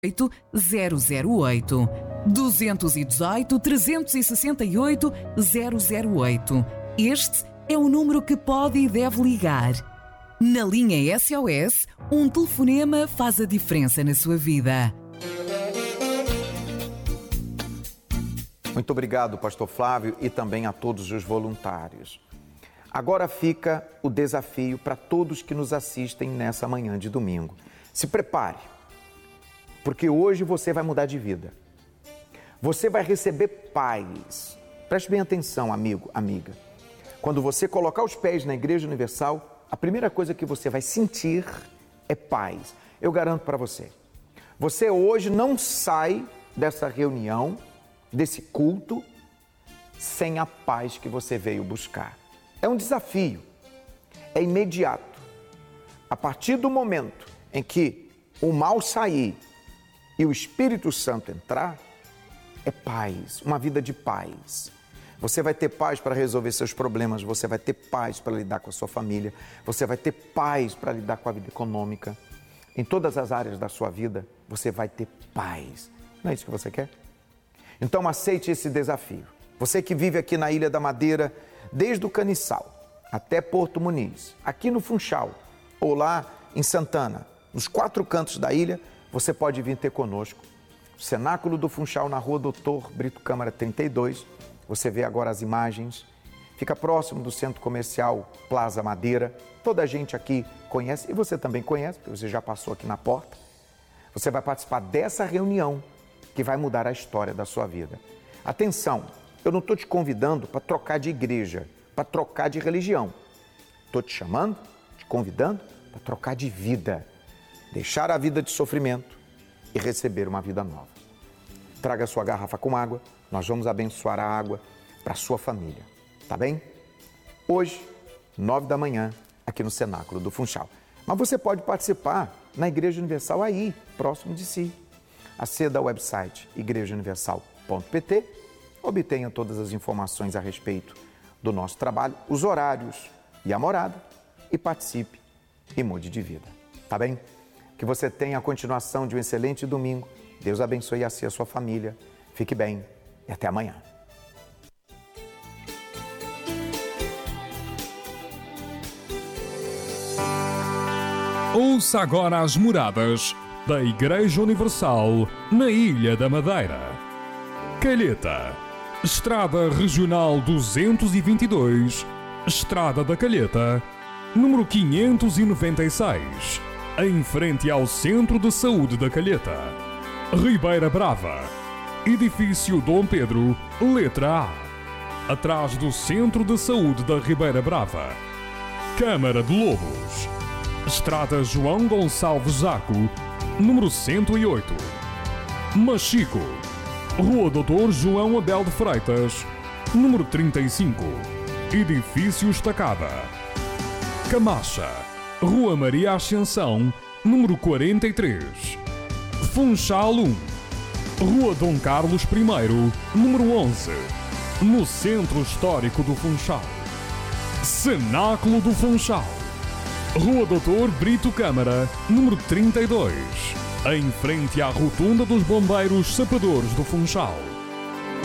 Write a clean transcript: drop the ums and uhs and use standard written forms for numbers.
008 218 368 008. Este é o número que pode e deve ligar. Na linha SOS, um telefonema faz a diferença na sua vida. Muito obrigado, Pastor Flávio, e também a todos os voluntários. Agora fica o desafio para todos que nos assistem nessa manhã de domingo. Se prepare, porque hoje você vai mudar de vida. Você vai receber paz. Preste bem atenção, amigo, amiga. Quando você colocar os pés na Igreja Universal, a primeira coisa que você vai sentir é paz. Eu garanto para você. Você hoje não sai dessa reunião, desse culto, sem a paz que você veio buscar. É um desafio, é imediato. A partir do momento em que o mal sair e o Espírito Santo entrar, é paz, uma vida de paz. Você vai ter paz para resolver seus problemas, você vai ter paz para lidar com a sua família, você vai ter paz para lidar com a vida econômica. Em todas as áreas da sua vida, você vai ter paz. Não é isso que você quer? Então aceite esse desafio. Você que vive aqui na Ilha da Madeira, desde o Caniçal até Porto Muniz, aqui no Funchal ou lá em Santana, nos 4 cantos da ilha, você pode vir ter conosco. O Cenáculo do Funchal, na rua Doutor Brito Câmara 32. Você vê agora as imagens. Fica próximo do Centro Comercial Plaza Madeira. Toda a gente aqui conhece e você também conhece, porque você já passou aqui na porta. Você vai participar dessa reunião que vai mudar a história da sua vida. Atenção, eu não estou te convidando para trocar de igreja, para trocar de religião. Estou te chamando, te convidando para trocar de vida. Deixar a vida de sofrimento e receber uma vida nova. Traga sua garrafa com água, nós vamos abençoar a água para a sua família, tá bem? Hoje, 9 da manhã, aqui no Cenáculo do Funchal. Mas você pode participar na Igreja Universal aí, próximo de si. Aceda ao website igrejauniversal.pt, obtenha todas as informações a respeito do nosso trabalho, os horários e a morada e participe e mude de vida, tá bem? Que você tenha a continuação de um excelente domingo. Deus abençoe a si e a sua família. Fique bem e até amanhã. Ouça agora as moradas da Igreja Universal na Ilha da Madeira. Calheta, Estrada Regional 222, Estrada da Calheta, número 596, em frente ao Centro de Saúde da Calheta. Ribeira Brava, Edifício Dom Pedro, letra A, atrás do Centro de Saúde da Ribeira Brava. Câmara de Lobos, Estrada João Gonçalves Zaco, número 108. Machico, Rua Doutor João Abel de Freitas, número 35, Edifício Estacada. Camacha, Rua Maria Ascensão, número 43. Funchal 1, Rua Dom Carlos I, número 11, no Centro Histórico do Funchal. Cenáculo do Funchal, Rua Doutor Brito Câmara, número 32, em frente à Rotunda dos Bombeiros Sapadores do Funchal.